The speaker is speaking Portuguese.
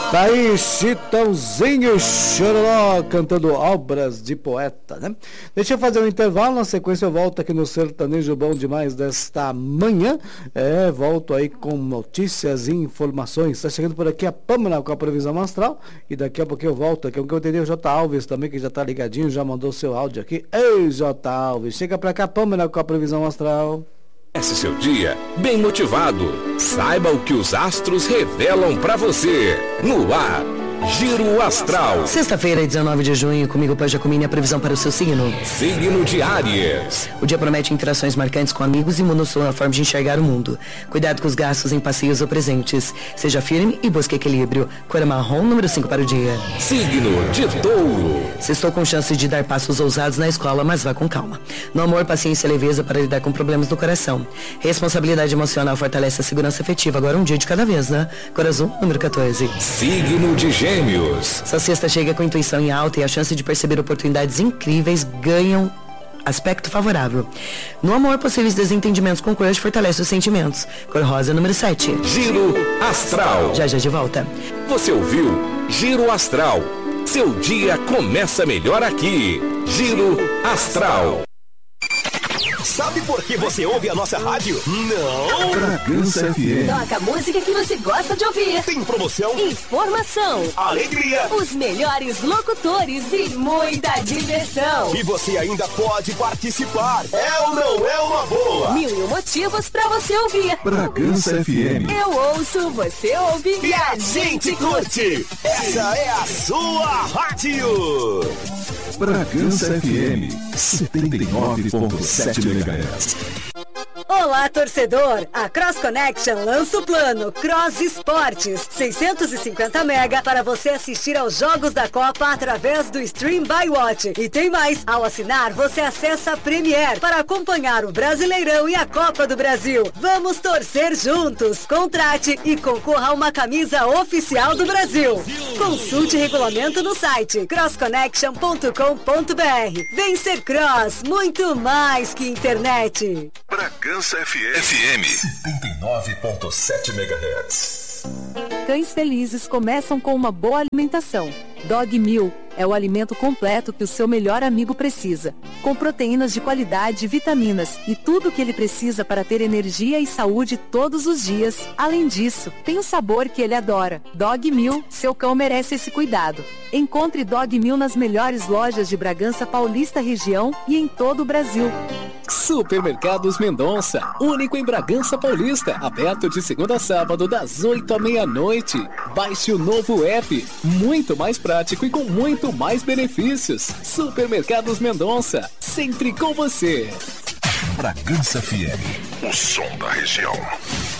Tá aí Chitãozinho Chororó cantando Obras de Poeta, né? Deixa eu fazer um intervalo, na sequência eu volto aqui no Sertanejo Bom Demais desta manhã. Volto aí com notícias e informações. Está chegando por aqui a Pâmela com a previsão astral e daqui a pouquinho eu volto aqui. O que eu entendi, o J. Alves também, que já tá ligadinho, já mandou seu áudio aqui. Ei, J. Alves, chega pra cá, Pâmela com a previsão astral. Comece seu dia bem motivado. Saiba o que os astros revelam pra você. No ar, Giro Astral. Sexta-feira, 19 de junho, comigo, Pai Jacomini, a previsão para o seu signo. Signo de Áries. O dia promete interações marcantes com amigos e muda sua forma de enxergar o mundo. Cuidado com os gastos em passeios ou presentes. Seja firme e busque equilíbrio. Cor marrom, número 5 para o dia. Signo de Touro. Estou com chance de dar passos ousados na escola, mas vá com calma. No amor, paciência e leveza para lidar com problemas do coração. Responsabilidade emocional fortalece a segurança afetiva. Agora um dia de cada vez, né? Cor azul, número 14. Signo de Gêmeos. Sua sexta chega com intuição em alta e a chance de perceber oportunidades incríveis ganham aspecto favorável. No amor, possíveis desentendimentos com crush fortalece os sentimentos. Cor rosa, número 7. Giro Astral. Já de volta. Você ouviu Giro Astral. Seu dia começa melhor aqui. Giro Astral. Sabe por que você ouve a nossa rádio? Não! Bragança FM. Toca a música que você gosta de ouvir. Tem promoção, informação, alegria, os melhores locutores e muita diversão. E você ainda pode participar. É ou não é uma boa? 1001 motivos pra você ouvir. Bragança FM. Eu ouço, você ouve e a gente curte. Essa é a sua rádio. Bragança FM 79.7 MHz. Olá, torcedor! A Cross Connection lança o plano Cross Esportes, 650 mega para você assistir aos jogos da Copa através do Stream by Watch. E tem mais! Ao assinar, você acessa a Premier para acompanhar o Brasileirão e a Copa do Brasil. Vamos torcer juntos! Contrate e concorra a uma camisa oficial do Brasil. Consulte regulamento no site crossconnection.com.br. Vem ser Cross, muito mais que internet. Bragança FM 79.7 MHz. Cães felizes começam com uma boa alimentação. Dog Meal é o alimento completo que o seu melhor amigo precisa, com proteínas de qualidade, vitaminas e tudo o que ele precisa para ter energia e saúde todos os dias. Além disso, tem o sabor que ele adora. Dog Meal, seu cão merece esse cuidado. Encontre Dog Meal nas melhores lojas de Bragança Paulista região e em todo o Brasil. Supermercados Mendonça, único em Bragança Paulista, aberto de segunda a sábado das 8 à meia-noite. Baixe o novo app, muito mais prático e com muito mais benefícios. Supermercados Mendonça, sempre com você. Bragança FM, o som da região.